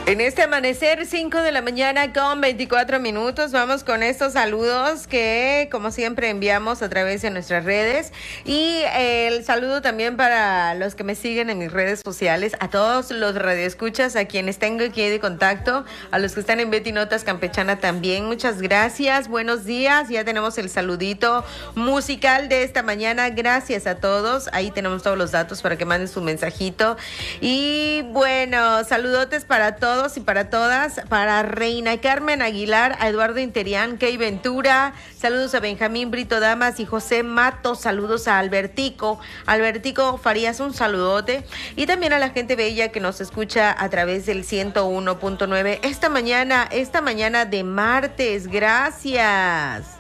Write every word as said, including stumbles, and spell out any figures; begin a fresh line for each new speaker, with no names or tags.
En este amanecer, cinco de la mañana con veinticuatro minutos, vamos con estos saludos que como siempre enviamos a través de nuestras redes y el saludo también para los que me siguen en mis redes sociales, a todos los radioescuchas, a quienes tengo aquí de contacto, a los que están en Betty Notas Campechana también, muchas gracias, buenos días, ya tenemos el saludito musical de esta mañana, gracias a todos, ahí tenemos todos los datos para que manden su mensajito y bueno, saludotes para todos y para todas, para Reina Carmen Aguilar, a Eduardo Interián, Key Ventura, saludos a Benjamín Brito Damas y José Mato, saludos a Albertico, Albertico Farías, un saludote, y también a la gente bella que nos escucha a través del ciento uno punto nueve esta mañana, esta mañana de martes, gracias.